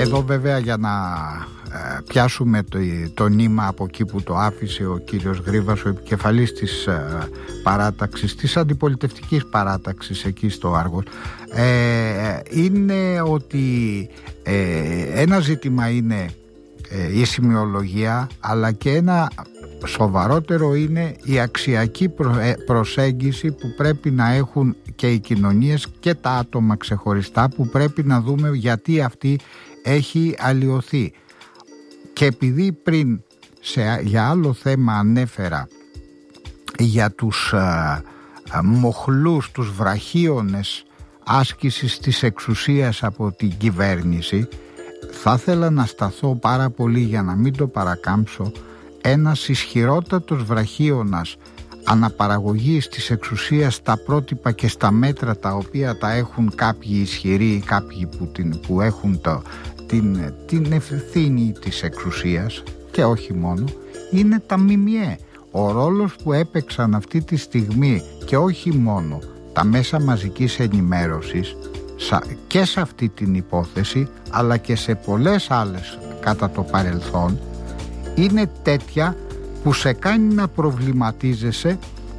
Εδώ βέβαια για να πιάσουμε το νήμα από εκεί που το άφησε ο κύριος Γρίβας, ο επικεφαλής της παράταξης, της αντιπολιτευτικής παράταξης εκεί στο Άργος, είναι ότι ένα ζήτημα είναι η σημειολογία, αλλά και ένα σοβαρότερο είναι η αξιακή προσέγγιση που πρέπει να έχουν και οι κοινωνίες και τα άτομα ξεχωριστά, που πρέπει να δούμε γιατί αυτή έχει αλλοιωθεί. Και επειδή πριν για άλλο θέμα ανέφερα για τους μοχλούς, τους βραχίονες άσκησης της εξουσίας από την κυβέρνηση, θα ήθελα να σταθώ πάρα πολύ, για να μην το παρακάμψω, ένας ισχυρότατος βραχίωνας αναπαραγωγής της εξουσίας στα πρότυπα και στα μέτρα τα οποία τα έχουν κάποιοι ισχυροί, κάποιοι που έχουν την ευθύνη της εξουσίας, και όχι μόνο, είναι τα ΜΜΕ. Ο ρόλος που έπαιξαν αυτή τη στιγμή, και όχι μόνο τα μέσα μαζικής ενημέρωσης και σε αυτή την υπόθεση, αλλά και σε πολλές άλλες κατά το παρελθόν, είναι τέτοια που σε κάνει να προβληματίζεσαι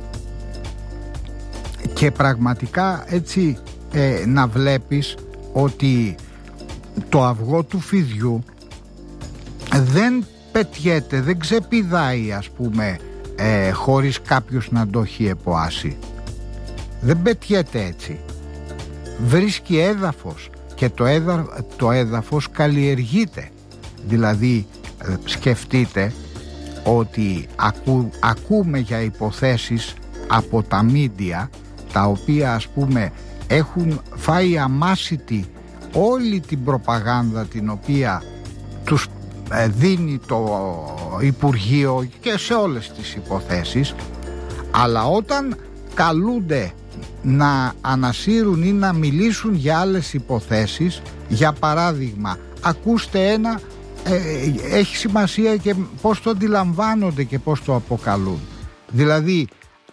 και πραγματικά έτσι να βλέπεις ότι το αυγό του φιδιού δεν πετιέται, δεν ξεπηδάει, ας πούμε, χωρίς κάποιος να το έχει εποάσει. Δεν πετιέται έτσι. Βρίσκει έδαφος και το έδαφος καλλιεργείται. Δηλαδή σκεφτείτε ότι ακούμε για υποθέσεις από τα μίντια, τα οποία, ας πούμε, έχουν φάει αμάσιτη όλη την προπαγάνδα την οποία τους δίνει το Υπουργείο και σε όλες τις υποθέσεις, αλλά όταν καλούνται να ανασύρουν ή να μιλήσουν για άλλες υποθέσεις, για παράδειγμα, ακούστε ένα, έχει σημασία και πώς το αντιλαμβάνονται και πώς το αποκαλούν. Δηλαδή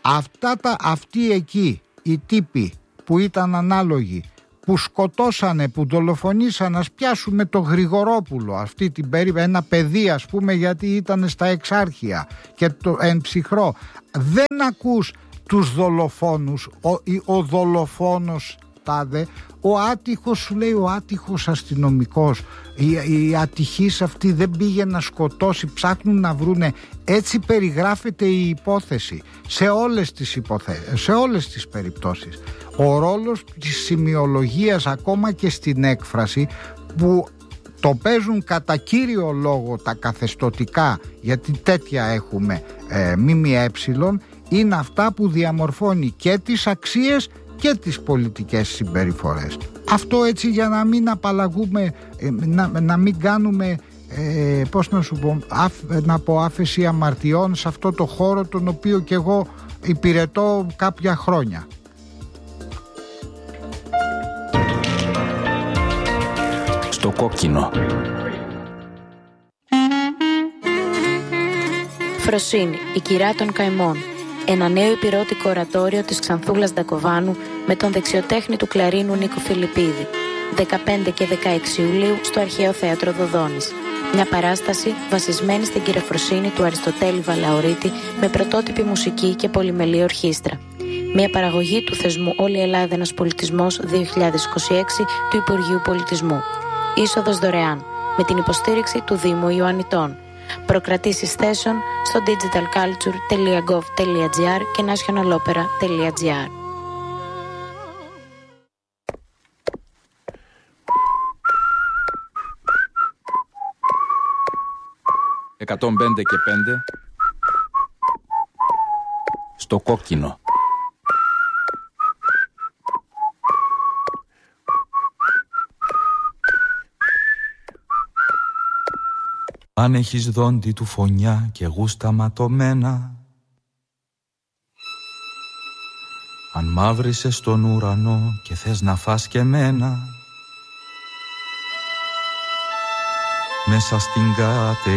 αυτοί εκεί οι τύποι που ήταν ανάλογοι, που σκοτώσανε, που δολοφονήσαν, ας πιάσουμε το Γρηγορόπουλο, αυτή την ένα παιδί, ας πούμε, γιατί ήταν στα Εξάρχεια και το εν ψυχρό, δεν ακούς τους δολοφόνους, ο δολοφόνος τάδε, ο άτυχος, σου λέει ο άτυχος αστυνομικός, η ατυχής αυτή δεν πήγε να σκοτώσει, ψάχνουν να βρούνε. Έτσι περιγράφεται η υπόθεση σε όλες τις υποθέσεις, σε όλες τις περιπτώσεις. Ο ρόλος της σημειολογίας, ακόμα και στην έκφραση, που το παίζουν κατά κύριο λόγο τα καθεστωτικά, γιατί τέτοια έχουμε ΜΜΕ, είναι αυτά που διαμορφώνει και τις αξίες και τις πολιτικές συμπεριφορές. Αυτό έτσι για να μην απαλλαγούμε, να μην κάνουμε πώς να σου πω, να πω άφεση αμαρτιών σε αυτό το χώρο τον οποίο και εγώ υπηρετώ κάποια χρόνια. Στο κόκκινο. Φροσύνη, η κυρά των καημών. Ένα νέο υπηρώτικο ορατόριο της Ξανθούλας Ντακοβάνου με τον δεξιοτέχνη του κλαρίνου Νίκο Φιλιππίδη. 15 και 16 Ιουλίου στο Αρχαίο Θέατρο Δοδόνης. Μια παράσταση βασισμένη στην κυριοφροσύνη του Αριστοτέλη Βαλαωρίτη με πρωτότυπη μουσική και πολυμελή ορχήστρα. Μια παραγωγή του θεσμού Όλη η Ελλάδα ένας πολιτισμός 2026 του Υπουργείου Πολιτισμού. Είσοδος δωρεάν με την υποστήριξη του Δήμου Ιωαννιτών. Προκρατήσεις θέσεων στο digitalculture.gov.gr και nationalopera.gr. «105 και 5» στο κόκκινο. Αν έχεις δόντι του φωνιά και γούστα ματωμένα, αν μαύρισες στον ουρανό και θες να φας και μένα, μέσα στην